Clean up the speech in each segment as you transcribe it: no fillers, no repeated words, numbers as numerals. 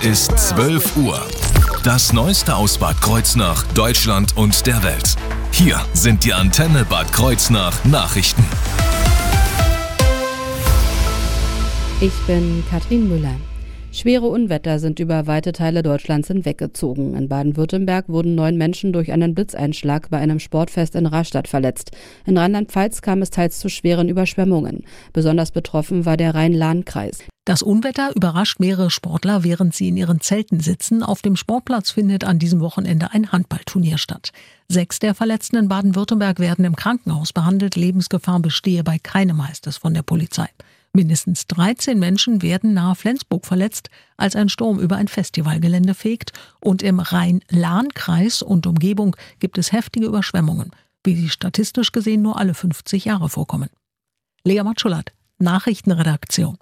ist 12 Uhr. Das Neueste aus Bad Kreuznach, Deutschland und der Welt. Hier sind die Antenne Bad Kreuznach Nachrichten. Ich bin Katrin Müller. Schwere Unwetter sind über weite Teile Deutschlands hinweggezogen. In Baden-Württemberg wurden 9 Menschen durch einen Blitzeinschlag bei einem Sportfest in Rastatt verletzt. In Rheinland-Pfalz kam es teils zu schweren Überschwemmungen. Besonders betroffen war der Rhein-Lahn-Kreis. Das Unwetter überrascht mehrere Sportler, während sie in ihren Zelten sitzen. Auf dem Sportplatz findet an diesem Wochenende ein Handballturnier statt. 6 der Verletzten in Baden-Württemberg werden im Krankenhaus behandelt. Lebensgefahr bestehe bei keinem, heißt es von der Polizei. Mindestens 13 Menschen werden nahe Flensburg verletzt, als ein Sturm über ein Festivalgelände fegt. Und im Rhein-Lahn-Kreis und Umgebung gibt es heftige Überschwemmungen, wie sie statistisch gesehen nur alle 50 Jahre vorkommen. Lea Matschulat, Nachrichtenredaktion.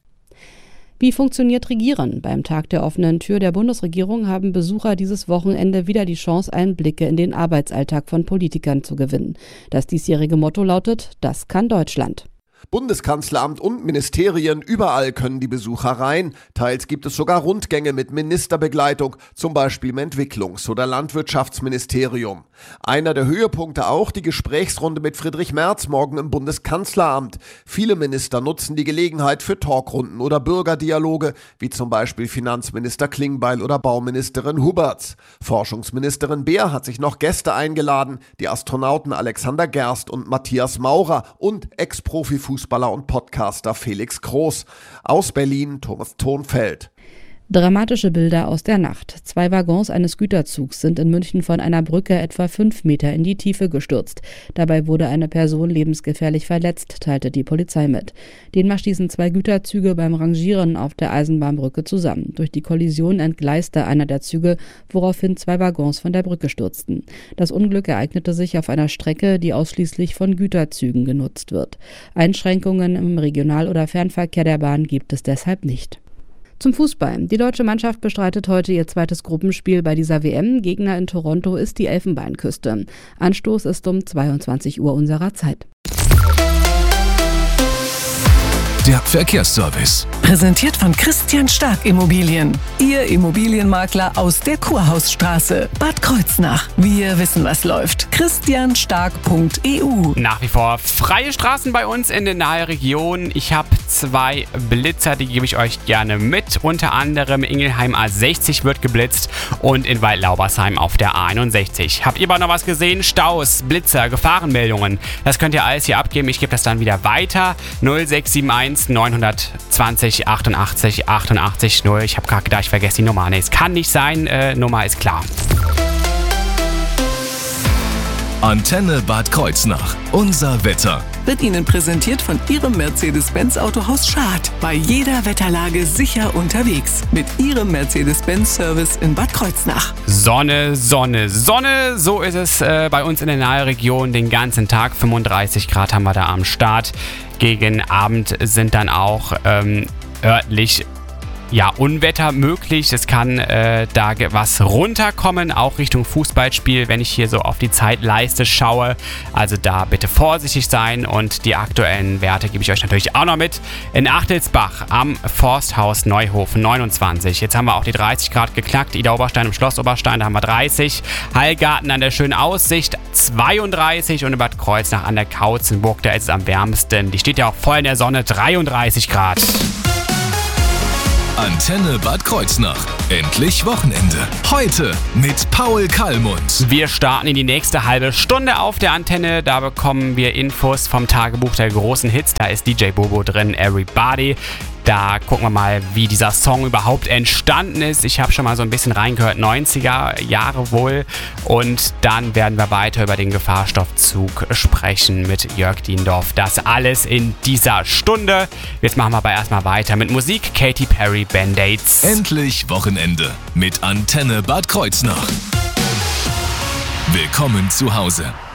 Wie funktioniert Regieren? Beim Tag der offenen Tür der Bundesregierung haben Besucher dieses Wochenende wieder die Chance, Einblicke in den Arbeitsalltag von Politikern zu gewinnen. Das diesjährige Motto lautet: Das kann Deutschland. Bundeskanzleramt und Ministerien, überall können die Besucher rein. Teils gibt es sogar Rundgänge mit Ministerbegleitung, zum Beispiel im Entwicklungs- oder Landwirtschaftsministerium. Einer der Höhepunkte auch die Gesprächsrunde mit Friedrich Merz morgen im Bundeskanzleramt. Viele Minister nutzen die Gelegenheit für Talkrunden oder Bürgerdialoge, wie zum Beispiel Finanzminister Klingbeil oder Bauministerin Huberts. Forschungsministerin Beer hat sich noch Gäste eingeladen, die Astronauten Alexander Gerst und Matthias Maurer und Ex-Profi-Fußballer und Podcaster Felix Groß. Aus Berlin Thomas Thonfeld. Dramatische Bilder aus der Nacht. 2 Waggons eines Güterzugs sind in München von einer Brücke etwa 5 Meter in die Tiefe gestürzt. Dabei wurde eine Person lebensgefährlich verletzt, teilte die Polizei mit. Demnach stießen 2 Güterzüge beim Rangieren auf der Eisenbahnbrücke zusammen. Durch die Kollision entgleiste einer der Züge, woraufhin 2 Waggons von der Brücke stürzten. Das Unglück ereignete sich auf einer Strecke, die ausschließlich von Güterzügen genutzt wird. Einschränkungen im Regional- oder Fernverkehr der Bahn gibt es deshalb nicht. Zum Fußball. Die deutsche Mannschaft bestreitet heute ihr zweites Gruppenspiel bei dieser WM. Gegner in Toronto ist die Elfenbeinküste. Anstoß ist um 22 Uhr unserer Zeit. Der Verkehrsservice. Präsentiert von Christian Stark Immobilien. Ihr Immobilienmakler aus der Kurhausstraße, Bad Kreuznach. Wir wissen, was läuft. christianstark.eu. Nach wie vor freie Straßen bei uns in der nahen Region. Ich habe 2 Blitzer, die gebe ich euch gerne mit. Unter anderem Ingelheim A60 wird geblitzt und in Waldlaubersheim auf der A61. Habt ihr aber noch was gesehen? Staus, Blitzer, Gefahrenmeldungen. Das könnt ihr alles hier abgeben. Ich gebe das dann wieder weiter. 0671 920 88 88 0. Ich habe gerade gedacht, ich vergesse die Nummer. Nee, es kann nicht sein. Nummer ist klar. Antenne Bad Kreuznach. Unser Wetter. Wird Ihnen präsentiert von Ihrem Mercedes-Benz Autohaus Schad. Bei jeder Wetterlage sicher unterwegs. Mit Ihrem Mercedes-Benz-Service in Bad Kreuznach. Sonne, Sonne, Sonne. So ist es bei uns in der nahen Region den ganzen Tag. 35 Grad haben wir da am Start. Gegen Abend sind dann auch örtlich Unwetter möglich. Es kann da was runterkommen, auch Richtung Fußballspiel, wenn ich hier so auf die Zeitleiste schaue. Also da bitte vorsichtig sein und die aktuellen Werte gebe ich euch natürlich auch noch mit. In Achtelsbach am Forsthaus Neuhofen 29. Jetzt haben wir auch die 30 Grad geknackt. Ida Oberstein im Schloss Oberstein, da haben wir 30. Heilgarten an der schönen Aussicht 32 und in Bad Kreuznach an der Kautzenburg, da ist es am wärmsten. Die steht ja auch voll in der Sonne, 33 Grad. Antenne Bad Kreuznach. Endlich Wochenende. Heute mit Paul Kallmund. Wir starten in die nächste halbe Stunde auf der Antenne. Da bekommen wir Infos vom Tagebuch der großen Hits. Da ist DJ Bobo drin, Everybody. Da gucken wir mal, wie dieser Song überhaupt entstanden ist. Ich habe schon mal so ein bisschen reingehört, 90er Jahre wohl. Und dann werden wir weiter über den Gefahrstoffzug sprechen mit Jörg Diendorf. Das alles in dieser Stunde. Jetzt machen wir aber erstmal weiter mit Musik. Katy Perry, Band-Aids. Endlich Wochenende mit Antenne Bad Kreuznach. Willkommen zu Hause.